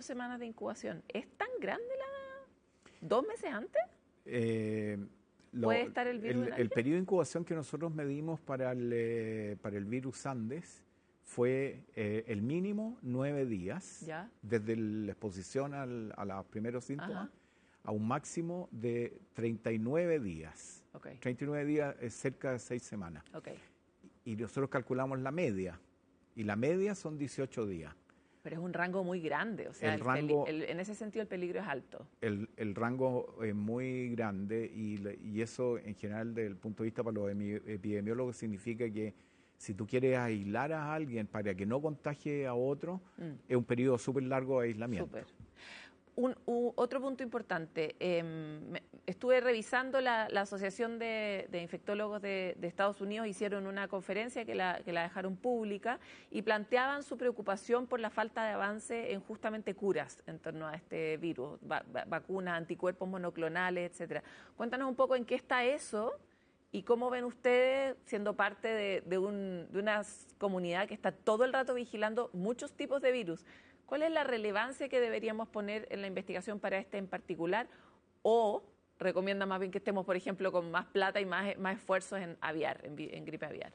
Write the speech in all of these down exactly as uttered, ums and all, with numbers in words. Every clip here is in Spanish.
semanas de incubación. ¿Es tan grande la... dos meses antes? Eh, lo, ¿Puede estar el virus el, en el periodo de incubación que nosotros medimos para el, eh, para el virus Andes fue eh, el mínimo nueve días, ¿Ya? desde la exposición al, a los primeros síntomas, Ajá. a un máximo de treinta y nueve días. Okay. treinta y nueve días es cerca de seis semanas. Okay. Y nosotros calculamos la media, y la media son dieciocho días. Pero es un rango muy grande, o sea, El el rango, el, en ese sentido el peligro es alto. El, el rango es muy grande y, y eso en general desde el punto de vista para los epidemiólogos significa que si tú quieres aislar a alguien para que no contagie a otro, mm. es un periodo súper largo de aislamiento. Súper. Un, un, otro punto importante, eh, me, estuve revisando la, la Asociación de, de Infectólogos de, de Estados Unidos, hicieron una conferencia que la, que la dejaron pública y planteaban su preocupación por la falta de avance en justamente curas en torno a este virus, va, va, vacunas, anticuerpos monoclonales, etcétera. Cuéntanos un poco en qué está eso y cómo ven ustedes, siendo parte de, de, un, de una comunidad que está todo el rato vigilando muchos tipos de virus. ¿Cuál es la relevancia que deberíamos poner en la investigación para este en particular? ¿O recomienda más bien que estemos, por ejemplo, con más plata y más, más esfuerzos en aviar, en, en gripe aviar?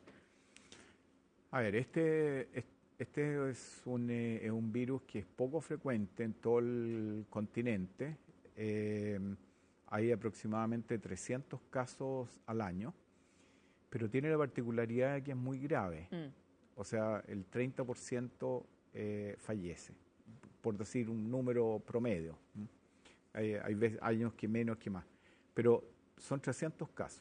A ver, este, este es, un, es un virus que es poco frecuente en todo el continente. Eh, hay aproximadamente trescientos casos al año, pero tiene la particularidad de que es muy grave. Mm. O sea, el treinta por ciento eh, fallece, por decir un número promedio. Hay, hay veces, años que menos que más, pero son trescientos casos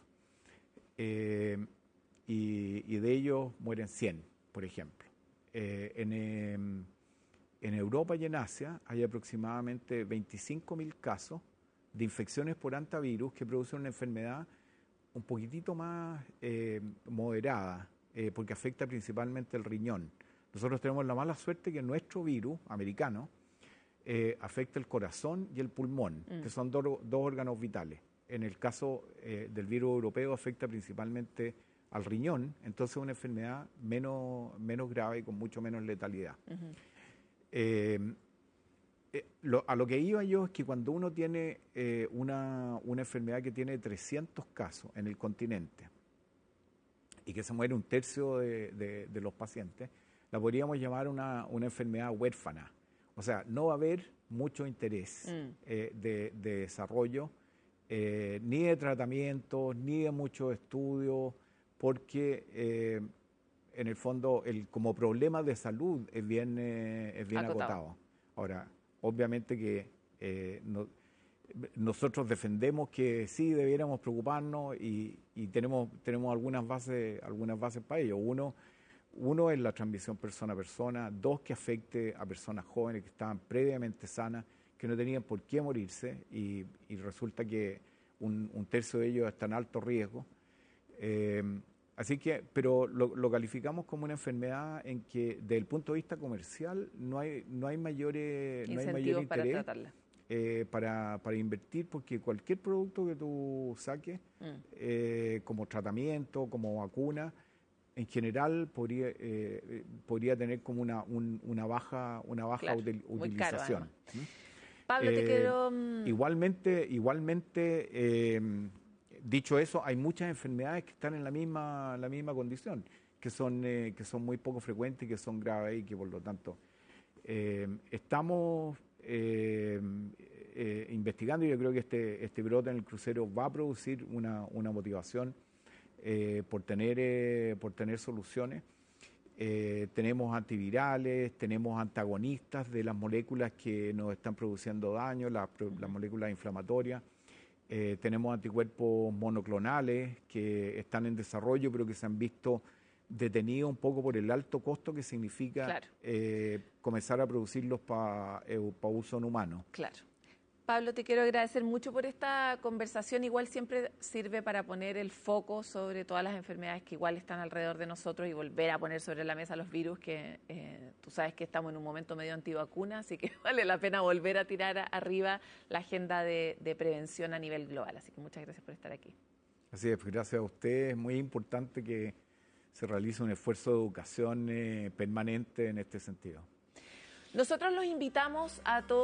eh, y, y de ellos mueren cien, por ejemplo. Eh, en, eh, en Europa y en Asia hay aproximadamente veinticinco mil casos de infecciones por hantavirus que producen una enfermedad un poquitito más eh, moderada, eh, porque afecta principalmente el riñón. Nosotros tenemos la mala suerte que nuestro virus americano eh, afecta el corazón y el pulmón, mm. que son do, dos órganos vitales. En el caso eh, del virus europeo afecta principalmente al riñón, entonces es una enfermedad menos, menos grave y con mucho menos letalidad. Uh-huh. eh, eh, lo, a lo que iba yo es que cuando uno tiene eh, una, una enfermedad que tiene trescientos casos en el continente y que se muere un tercio de, de, de los pacientes, la podríamos llamar una, una enfermedad huérfana. O sea, no va a haber mucho interés mm. eh, de, de desarrollo, eh, ni de tratamiento, ni de muchos estudios, porque eh, en el fondo el, como problema de salud es bien, eh, es bien acotado. acotado. Ahora, obviamente que eh, no, nosotros defendemos que sí debiéramos preocuparnos y, y tenemos, tenemos algunas bases, algunas bases para ello. Uno, Uno es la transmisión persona a persona, dos, que afecte a personas jóvenes que estaban previamente sanas, que no tenían por qué morirse y, y resulta que un, un tercio de ellos está en alto riesgo. Eh, así que, pero lo, lo calificamos como una enfermedad en que desde el punto de vista comercial no hay, no hay mayores, no hay mayor interés para tratarla. Eh, para, para invertir, porque cualquier producto que tú saques, mm. eh, como tratamiento, como vacuna, en general podría, eh, podría tener como una, un, una baja, una baja claro, util, muy utilización. Caro, ¿Mm? Pablo, eh, te quiero... Igualmente, igualmente eh, dicho eso, hay muchas enfermedades que están en la misma, la misma condición, que son, eh, que son muy poco frecuentes y que son graves y que por lo tanto eh, estamos eh, eh, investigando, y yo creo que este, este brote en el crucero va a producir una, una motivación Eh, por, tener, eh, por tener soluciones. Eh, tenemos antivirales, tenemos antagonistas de las moléculas que nos están produciendo daño, las, las moléculas inflamatorias. Eh, tenemos anticuerpos monoclonales que están en desarrollo, pero que se han visto detenidos un poco por el alto costo que significa claro. eh, comenzar a producirlos para eh, pa uso en humano. Claro. Pablo, te quiero agradecer mucho por esta conversación. Igual siempre sirve para poner el foco sobre todas las enfermedades que igual están alrededor de nosotros y volver a poner sobre la mesa los virus, que eh, tú sabes que estamos en un momento medio antivacuna, así que vale la pena volver a tirar a, arriba la agenda de, de prevención a nivel global. Así que muchas gracias por estar aquí. Así es, gracias a ustedes. Es muy importante que se realice un esfuerzo de educación eh, permanente en este sentido. Nosotros los invitamos a todos.